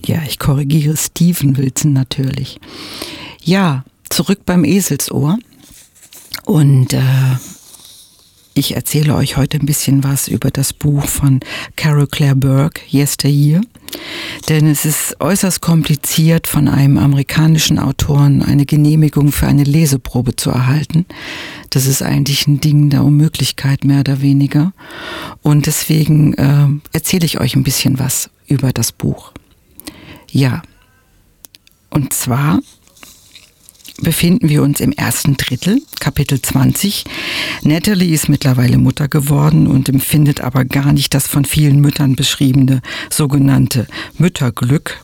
Ja, ich korrigiere Steven Wilson natürlich. Ja, zurück beim Eselsohr. Und ich erzähle euch heute ein bisschen was über das Buch von Carol Claire Burke, Yesteryear. Denn es ist äußerst kompliziert, von einem amerikanischen Autoren eine Genehmigung für eine Leseprobe zu erhalten. Das ist eigentlich ein Ding der Unmöglichkeit, mehr oder weniger. Und deswegen erzähle ich euch ein bisschen was über das Buch. Ja, und zwar befinden wir uns im ersten Drittel, Kapitel 20. Natalie ist mittlerweile Mutter geworden und empfindet aber gar nicht das von vielen Müttern beschriebene sogenannte Mutterglück.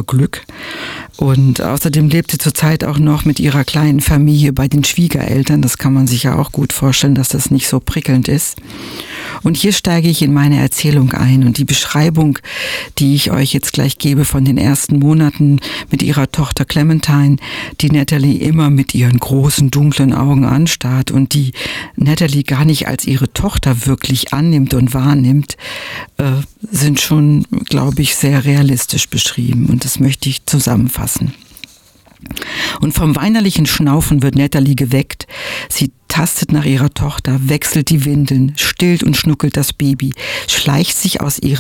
Und außerdem lebt sie zurzeit auch noch mit ihrer kleinen Familie bei den Schwiegereltern. Das kann man sich ja auch gut vorstellen, dass das nicht so prickelnd ist. Und hier steige ich in meine Erzählung ein und die Beschreibung, die ich euch jetzt gleich gebe von den ersten Monaten mit ihrer Tochter Clementine, die Natalie immer mit ihren großen, dunklen Augen anstarrt und die Natalie gar nicht als ihre Tochter wirklich annimmt und wahrnimmt, sind schon, glaube ich, sehr realistisch beschrieben. Und das möchte ich zusammenfassen. Und vom weinerlichen Schnaufen wird Natalie geweckt. Sie tastet nach ihrer Tochter, wechselt die Windeln, stillt und schnuckelt das Baby, schleicht sich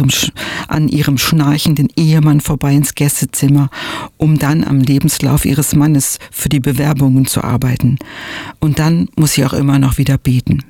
an ihrem schnarchenden Ehemann vorbei ins Gästezimmer, um dann am Lebenslauf ihres Mannes für die Bewerbungen zu arbeiten. Und dann muss sie auch immer noch wieder beten.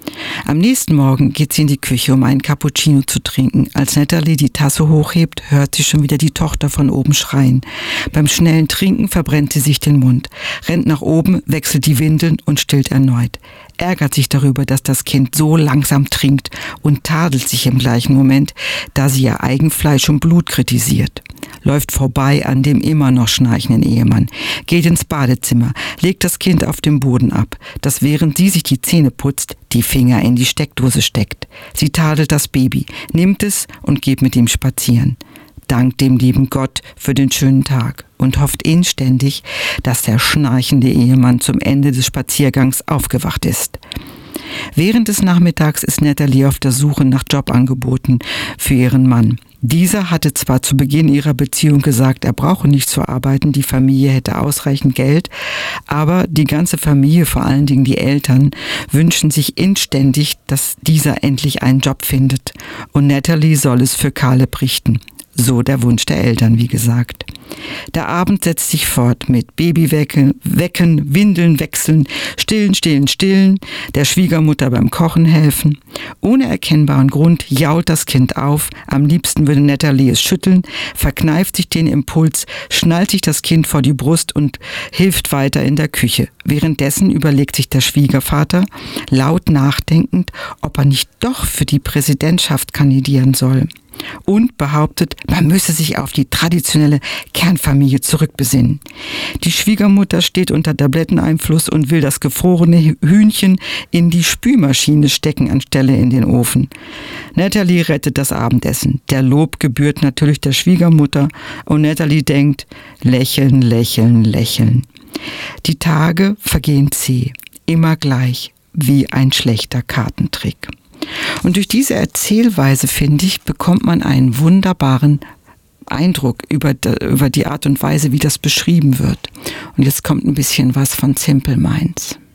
Am nächsten Morgen geht sie in die Küche, um einen Cappuccino zu trinken. Als Natalie die Tasse hochhebt, hört sie schon wieder die Tochter von oben schreien. Beim schnellen Trinken verbrennt sie sich den Mund, rennt nach oben, wechselt die Windeln und stillt erneut. Ärgert sich darüber, dass das Kind so langsam trinkt und tadelt sich im gleichen Moment, da sie ihr Eigenfleisch und Blut kritisiert. Läuft vorbei an dem immer noch schnarchenden Ehemann, geht ins Badezimmer, legt das Kind auf dem Boden ab, das während sie sich die Zähne putzt, die Finger in die Steckdose steckt. Sie tadelt das Baby, nimmt es und geht mit ihm spazieren. Dankt dem lieben Gott für den schönen Tag und hofft inständig, dass der schnarchende Ehemann zum Ende des Spaziergangs aufgewacht ist. Während des Nachmittags ist Natalie auf der Suche nach Jobangeboten für ihren Mann. Dieser hatte zwar zu Beginn ihrer Beziehung gesagt, er brauche nicht zu arbeiten, die Familie hätte ausreichend Geld, aber die ganze Familie, vor allen Dingen die Eltern, wünschen sich inständig, dass dieser endlich einen Job findet. Und Natalie soll es für Caleb richten. So der Wunsch der Eltern, wie gesagt. Der Abend setzt sich fort mit Baby wecken, Windeln wechseln, stillen, der Schwiegermutter beim Kochen helfen. Ohne erkennbaren Grund jault das Kind auf, am liebsten würde Natalie es schütteln, verkneift sich den Impuls, schnallt sich das Kind vor die Brust und hilft weiter in der Küche. Währenddessen überlegt sich der Schwiegervater, laut nachdenkend, ob er nicht doch für die Präsidentschaft kandidieren soll. Und behauptet, man müsse sich auf die traditionelle Kernfamilie zurückbesinnen. Die Schwiegermutter steht unter Tabletteneinfluss und will das gefrorene Hühnchen in die Spülmaschine stecken anstelle in den Ofen. Natalie rettet das Abendessen. Der Lob gebührt natürlich der Schwiegermutter und Natalie denkt, lächeln. Die Tage vergehen zäh, immer gleich wie ein schlechter Kartentrick. Und durch diese Erzählweise, finde ich, bekommt man einen wunderbaren Eindruck über die Art und Weise, wie das beschrieben wird. Und jetzt kommt ein bisschen was von Simple Minds.